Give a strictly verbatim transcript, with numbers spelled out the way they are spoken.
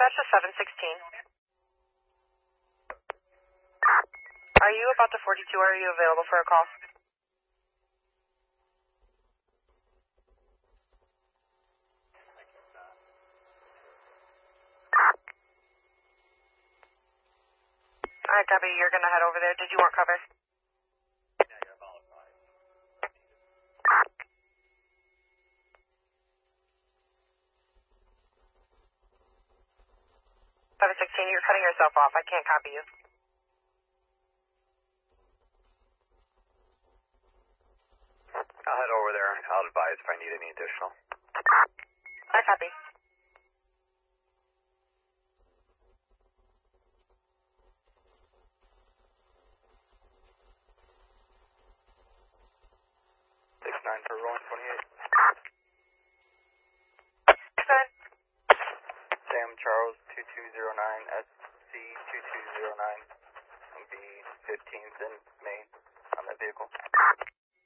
Dispatch to seven sixteen. Are you about to forty-two? Are you available for a call? Alright, copy. You're going to head over there. Did you want cover? seven sixteen, you're cutting yourself off. I can't copy you. I'll head over there. I'll advise if I need any additional. I copy. six nine for rolling twenty-eight. Good. Sam Charles two two zero nine, S C two two zero nine, and B fifteenth in Maine on that vehicle.